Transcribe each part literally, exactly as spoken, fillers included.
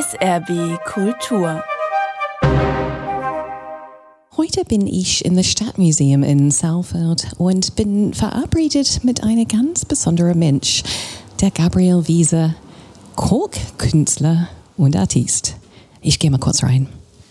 S R B Kultur. Heute bin ich in das Stadtmuseum in Saalfeld und bin verabredet mit einem ganz besonderen Mensch, der Gabriel Wiese, Korkkünstler und Artist. Ich gehe mal kurz rein.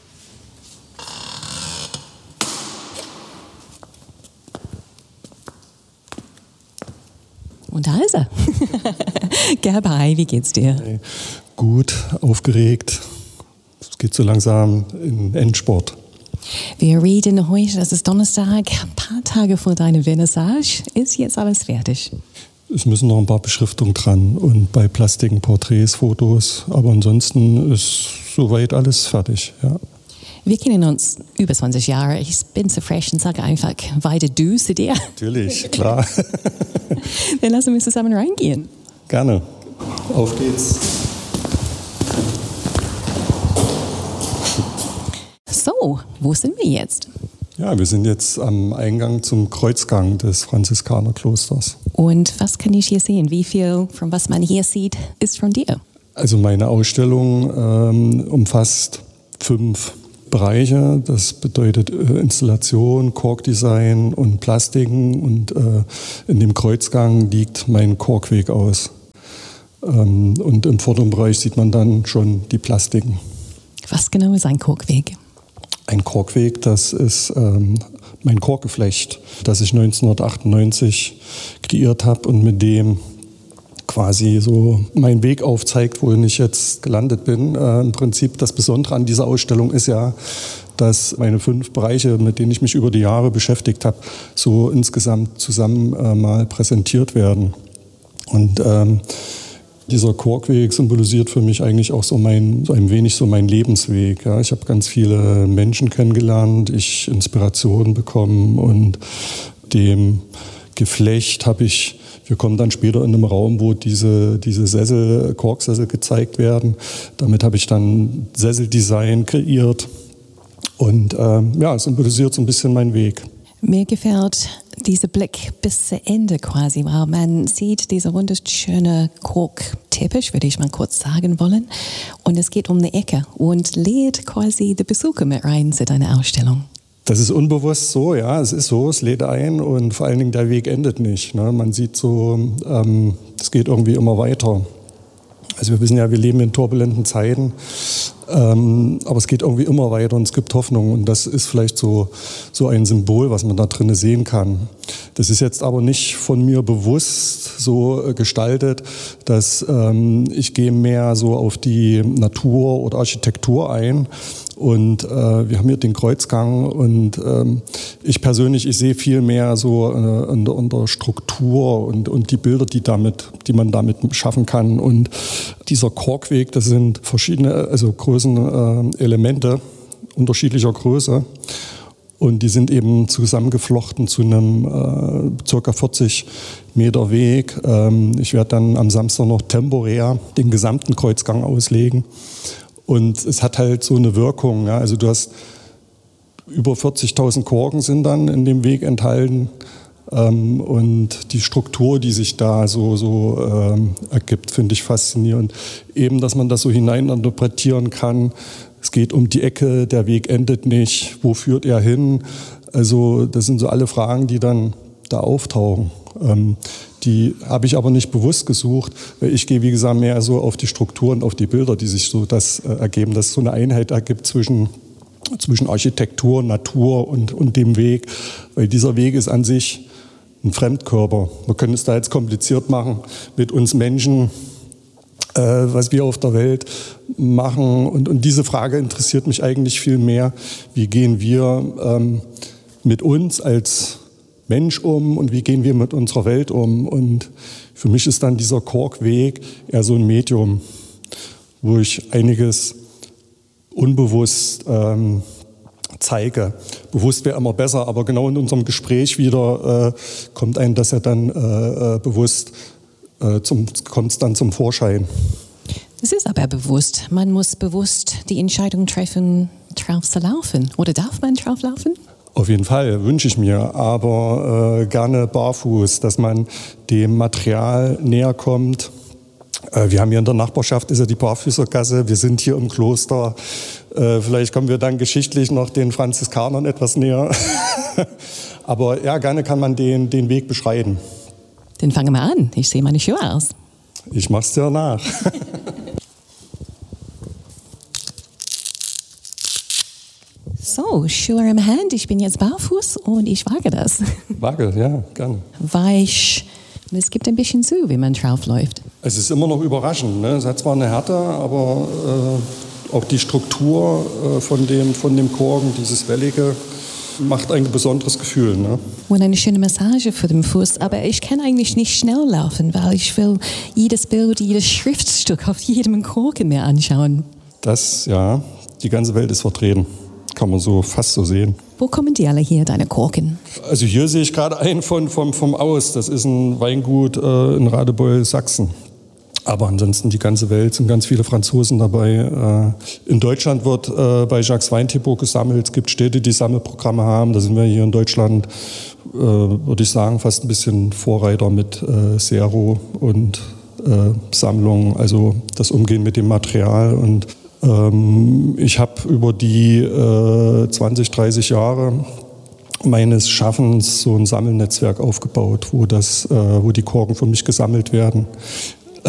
Und da ist er. Gab, hi, wie geht's dir? Hey, gut, aufgeregt. Es geht so langsam in Endspurt. Wir reden heute, das ist Donnerstag, ein paar Tage vor deiner Vernissage. Ist jetzt alles fertig? Es müssen noch ein paar Beschriftungen dran und bei Plastiken, Porträts, Fotos. Aber ansonsten ist soweit alles fertig, ja. Wir kennen uns über zwanzig Jahre. Ich bin so frech und sage einfach weiter du zu dir. Natürlich, klar. Dann lassen wir zusammen reingehen. Gerne. Auf geht's. So, wo sind wir jetzt? Ja, wir sind jetzt am Eingang zum Kreuzgang des Franziskanerklosters. Und was kann ich hier sehen? Wie viel von was man hier sieht, ist von dir? Also meine Ausstellung ähm, umfasst fünf Bereiche. Das bedeutet äh, Installation, Korkdesign und Plastiken. Und äh, in dem Kreuzgang liegt mein Korkweg aus. Ähm, und im vorderen Bereich sieht man dann schon die Plastiken. Was genau ist ein Korkweg? Ein Korkweg, das ist ähm, mein Korkgeflecht, das ich neunzehnhundertachtundneunzig kreiert habe und mit dem quasi so meinen Weg aufzeigt, wohin ich jetzt gelandet bin. Äh, Im Prinzip das Besondere an dieser Ausstellung ist ja, dass meine fünf Bereiche, mit denen ich mich über die Jahre beschäftigt habe, so insgesamt zusammen äh, mal präsentiert werden. Und ähm, dieser Korkweg symbolisiert für mich eigentlich auch so, mein, so ein wenig so meinen Lebensweg. Ja. Ich habe ganz viele Menschen kennengelernt, ich Inspirationen bekommen und dem Geflecht habe ich, wir kommen dann später in einem Raum, wo diese, diese Sessel, Korksessel gezeigt werden. Damit habe ich dann Sesseldesign kreiert und ähm, ja, es symbolisiert so ein bisschen meinen Weg. Mir gefällt dieser Blick bis zu Ende quasi, weil man sieht diese wunderschöne Korkteppich, würde ich mal kurz sagen wollen. Und es geht um eine Ecke und lädt quasi die Besucher mit rein zu deiner Ausstellung. Das ist unbewusst so, ja, es ist so, es lädt ein und vor allen Dingen der Weg endet nicht. Ne? Man sieht so, ähm, es geht irgendwie immer weiter. Also wir wissen ja, wir leben in turbulenten Zeiten, ähm, aber es geht irgendwie immer weiter und es gibt Hoffnung und das ist vielleicht so, so ein Symbol, was man da drin sehen kann. Das ist jetzt aber nicht von mir bewusst so äh, gestaltet, dass ähm, ich gehe mehr so auf die Natur oder Architektur ein. Und äh, wir haben hier den Kreuzgang und ähm, ich persönlich, ich sehe viel mehr so äh, in, der, in der Struktur und, und die Bilder, die, damit, die man damit schaffen kann. Und dieser Korkweg, das sind verschiedene, also Größen, äh, Elemente unterschiedlicher Größe. Und die sind eben zusammengeflochten zu einem äh, circa vierzig Meter Weg. Ähm, ich werde dann am Samstag noch temporär den gesamten Kreuzgang auslegen. Und es hat halt so eine Wirkung. Ja? Also du hast über vierzigtausend Korken sind dann in dem Weg enthalten. Ähm, und die Struktur, die sich da so, so ähm, ergibt, finde ich faszinierend. Eben, dass man das so hineininterpretieren kann. Es geht um die Ecke, der Weg endet nicht. Wo führt er hin? Also das sind so alle Fragen, die dann da auftauchen. Ähm, die habe ich aber nicht bewusst gesucht, weil ich gehe, wie gesagt, mehr so auf die Strukturen, auf die Bilder, die sich so das äh, ergeben, dass es so eine Einheit ergibt zwischen, zwischen Architektur, Natur und, und dem Weg, weil dieser Weg ist an sich ein Fremdkörper. Wir können es da jetzt kompliziert machen mit uns Menschen, äh, was wir auf der Welt machen und, und diese Frage interessiert mich eigentlich viel mehr, wie gehen wir ähm, mit uns als Mensch um und wie gehen wir mit unserer Welt um. Und für mich ist dann dieser Korkweg eher so ein Medium, wo ich einiges unbewusst ähm, zeige. Bewusst wäre immer besser, aber genau in unserem Gespräch wieder äh, kommt einem das ja dann äh, bewusst, äh, zum, kommt es dann zum Vorschein. Das ist aber bewusst. Man muss bewusst die Entscheidung treffen, drauf zu laufen. Oder darf man drauf laufen? Auf jeden Fall, wünsche ich mir, aber äh, gerne barfuß, dass man dem Material näher kommt, Äh, wir haben hier in der Nachbarschaft, ist ja die Barfüßergasse, wir sind hier im Kloster. Äh, vielleicht kommen wir dann geschichtlich noch den Franziskanern etwas näher. Aber ja, gerne kann man den, den Weg beschreiten. Dann fangen wir an. Ich sehe meine Schuhe aus. Ich mach's dir nach. So, Schuhe im Hand. Ich bin jetzt barfuß und ich wage das. Wage, ja, gerne. Weich. Und es gibt ein bisschen zu, wie man draufläuft. Es ist immer noch überraschend. Ne? Es hat zwar eine Härte, aber äh, auch die Struktur äh, von, dem, von dem Korken, dieses Wellige, macht ein besonderes Gefühl. Ne? Und eine schöne Massage für den Fuß. Aber ich kann eigentlich nicht schnell laufen, weil ich will jedes Bild, jedes Schriftstück auf jedem Korken mir anschauen. Das, ja, die ganze Welt ist vertreten. Kann man so fast so sehen. Wo kommen die alle her, deine Korken? Also hier sehe ich gerade einen von, vom, vom Aus. Das ist ein Weingut äh, in Radebeul, Sachsen. Aber ansonsten die ganze Welt, sind ganz viele Franzosen dabei. Äh, in Deutschland wird äh, bei Jacques Weinthiebaut gesammelt. Es gibt Städte, die Sammelprogramme haben. Da sind wir hier in Deutschland, äh, würde ich sagen, fast ein bisschen Vorreiter mit äh, Zero und äh, Sammlungen. Also das Umgehen mit dem Material. Und ähm, ich habe über die äh, zwanzig, dreißig Jahre meines Schaffens so ein Sammelnetzwerk aufgebaut, wo, das, äh, wo die Korken für mich gesammelt werden.